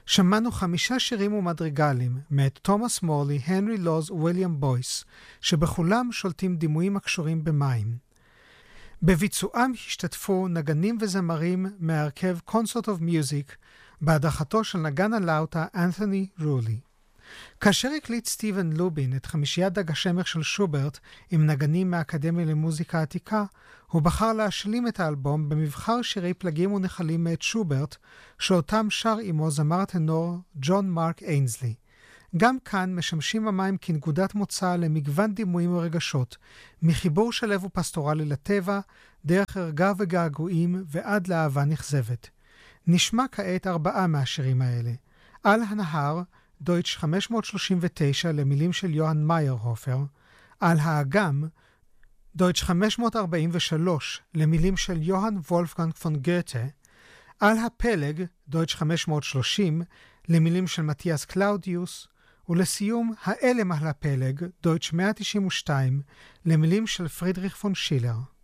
שמענו 5 שירים ומדרגלים מאת תומאס מורלי, הנרי לוז וויליאם בויס, שבכולם שולטים דימויים הקשורים במים. בביצועם השתתפו נגנים וזמרים מהרכב Concert of Music, בהדרכתו של נגן הלאוטה אנת'וני רולי. כאשר הקליט סטיבן לובין את חמישיית דג השמש של שוברט עם נגנים מהאקדמיה למוזיקה עתיקה, הוא בחר להשלים את האלבום במבחר שירי פלגים ונחלים מאת שוברט, שאותם שר עמו זמר הטנור ג'ון מרק איינזלי. גם כאן משמשים המים כנקודת מוצא למגוון דימויים ורגשות, מחיבור שלב ופסטורלי לטבע, דרך ערגה וגעגועים ועד לאהבה נכזבת. נשמע כעת 4 מהשירים האלה. על הנהר, דויטש 539 למילים של יוהאן מיירהופר, על האגם, דויטש 543 למילים של יוהאן וולפגנג פון גותה, על הפלג, דויטש 530 למילים של מתיאס קלאודיוס, ולסיום, האלם על הפלג, דויטש 192 למילים של פרידריך פון שילר.